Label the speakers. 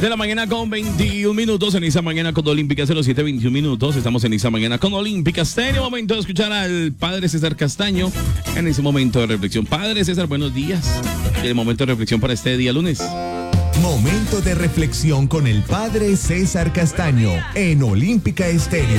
Speaker 1: De la mañana con 21 minutos en esa mañana con Olímpica 07:21 minutos. Estamos en esa mañana con Olímpica. En el momento de escuchar al padre César Castaño en ese momento de reflexión. Padre César, buenos días. El momento de reflexión para este día lunes.
Speaker 2: Momento de reflexión con el padre César Castaño en Olímpica Estéreo.